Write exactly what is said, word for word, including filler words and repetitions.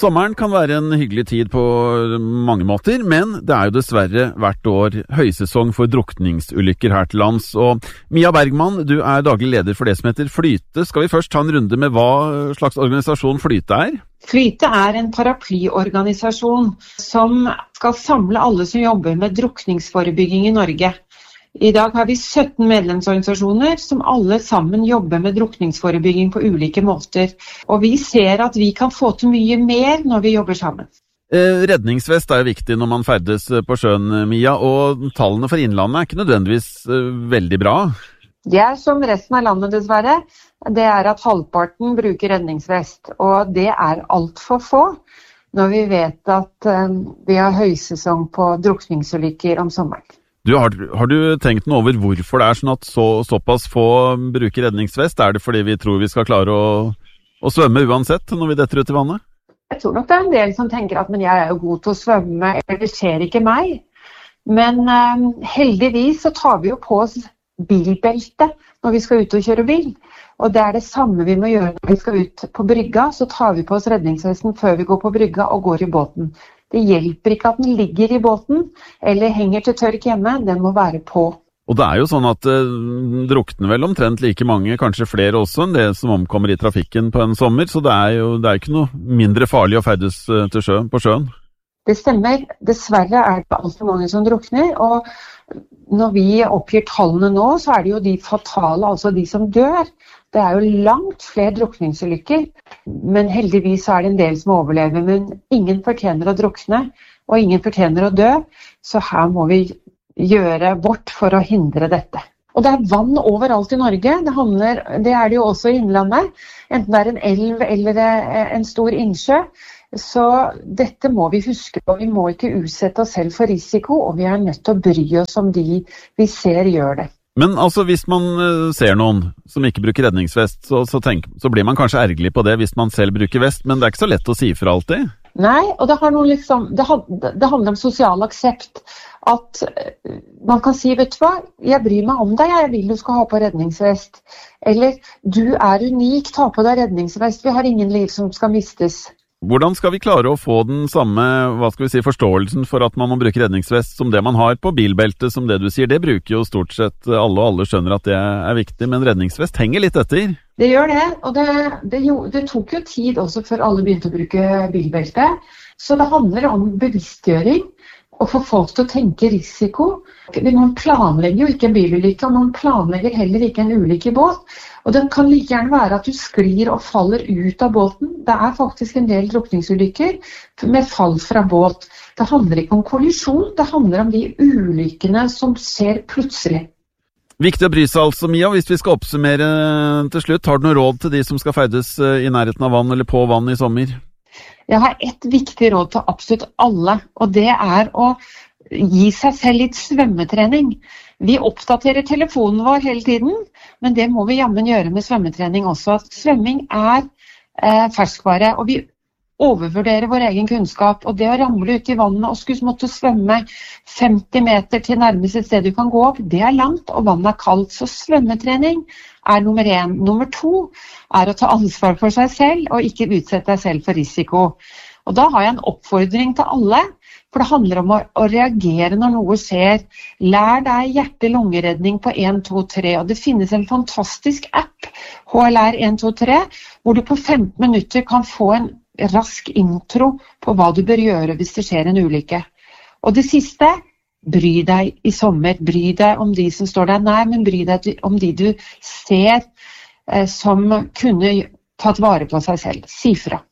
Sommeren kan være en hyggelig tid på mange måter, men det er jo dessverre hvert år høysesong for drukningsulykker her til lands. Og Mia Bergman, du er daglig leder for det som heter Flyte. Skal vi først ta en runde med hva slags organisasjon Flyte er? Flyte er en paraplyorganisasjon som skal samle alle som jobber med drukningsforebygging i Norge. I dag har vi sytten medlemsorganisasjoner som alle sammen jobber med drukningsforebygging på ulike måter. Og vi ser at vi kan få til mye mer når vi jobber sammen. Eh, redningsvest er jo viktig når man ferdes på sjøen, Mia, og tallene for innlandet er ikke nødvendigvis eh, veldig bra. Det er som resten av landet dessverre. Det er at halvparten bruker redningsvest, og det er alt for få når vi vet at eh, vi har høysesong på drukningsulykker om sommeren. Du, har, har du tenkt noe over hvorfor det er sånn at så, såpass få bruker redningsvest? Er det fordi vi tror vi skal klare å, å svømme uansett når vi detter ut i vannet? Jeg tror nok det er en del som tenker at men jeg er jo god til å svømme, eller det skjer ikke meg. Men eh, heldigvis så tar vi jo på oss bilbelte når vi skal ut og kjøre bil. Og det er det samme vi må gjøre når vi skal ut på brygga, så tar vi på oss redningsvesten før vi går på brygga og går i båten. Det hjelper ikke at den ligger i båten, eller henger til tørk hjemme, den må være på. Og det er jo sånn at eh, drukner vel omtrent like mange, kanskje flere også, enn det som omkommer i trafikken på en sommer, så det er jo det er ikke noe mindre farlig å ferdes til sjø, på sjøen. Det stemmer. Dessverre er det altfor mange som drukner, og når vi oppgir tallene nå, så er det jo de fatale, altså de som dør. Det er jo langt flere drukningsulykker, men heldigvis er det en del som overlever, men ingen fortjener å drukne, og ingen fortjener å dø, så her må vi gjøre vårt for å hindre dette. Og det er vann overalt i Norge, det, handler, det er det jo også i innlandet, enten det er en elv eller en stor innsjø, så dette må vi huske på, vi må ikke utsette oss selv for risiko, og vi er nødt til å bry oss om de vi ser gjør det. Men altså, hvis man ser noen som ikke bruker redningsvest, så, så, tenk, så blir man kanskje ergerlig på det hvis man selv bruker vest, men det er ikke så lett å si for alltid. Nei, og det, har noe liksom, det, det handler om sosial aksept. At man kan si, vet du hva, jeg bryr meg om deg, jeg vil du skal ha på redningsvest. Eller, du er unik, ta på deg redningsvest, vi har ingen liv som skal mistes. Hvordan skal vi klare å få den samme, hva skal vi si, forståelsen for at man må bruke redningsvest som det man har på bilbeltet, som det du sier? Det bruker jo stort sett alle, og alle skjønner at det er viktig, men redningsvest henger litt etter. Det gjør det, og det, det, jo, det tok jo tid også før alle begynte å bruke bilbelte. Så det handler om bevisstgjøring, og få folk til å tenke risiko. Man planlegger jo ikke en bilulykke, og man planlegger heller ikke en ulykke i båt. Og det kan like gjerne være at du sklir og faller ut av båten. Det er faktisk en del drukningsulykker med fall fra båt. Det handler ikke om kollisjon, det handler om de ulykkene som ser plutselig. Viktig å bry seg altså, Mia. Hvis vi skal oppsummere til slutt, har du noe råd til de som skal ferdes i nærheten av vann eller på vann i sommer? Jeg har et viktig råd til absolutt alle, og det er å gi seg selv litt svømmetrening. Vi oppdaterer telefonen vår hele tiden, men det må vi jammen gjøre med svømmetrening også. Svømming er eh, ferskvare, og vi overvurderer vår egen kunnskap. Og det å ramle ut i vannet og skulle måtte svømme femti meter til nærmeste sted du kan gå opp, det er langt, og vannet er kaldt. Så svømmetrening er nummer én. Nummer to er å ta ansvar for seg selv, og ikke utsette deg selv for risiko. Og da har jeg en oppfordring til alle, for det handler om å, å reagere når noe skjer. Lær deg hjerte-lungeredning på en to tre, og det finnes en fantastisk app, H L R en to tre, hvor du på femten minutter kan få en rask intro på hva du bør gjøre hvis det skjer en ulykke. Og det siste, bry deg i sommer, bry deg om de som står deg nær, men bry deg om de du ser eh, som kunne tatt vare på seg selv. Si fra.